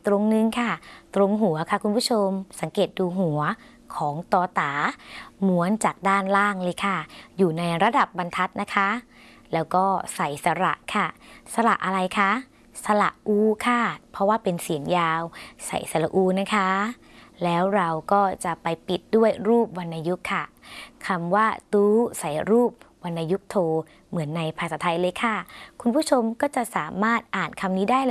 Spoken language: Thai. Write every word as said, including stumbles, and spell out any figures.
ตรงนึงค่ะตรงหัวค่ะคุณผู้ชมสังเกตดูหัวของตอตาม้วนจากด้านล่างเลยค่ะอยู่ในระดับบรรทัดนะคะแล้วก็ใส่สระค่ะสระอะไรคะสระอูค่ะเพราะว่าเป็นเสียงยาวใส่สระอูนะคะแล้วเราก็จะไปปิดด้วยรูปวรรณยุกต์ค่ะคำว่าตู้ใส่รูปวรรณยุกต์โทเหมือนในภาษาไทยเลยค่ะคุณผู้ชมก็จะสามารถอ่านคำนี้ได้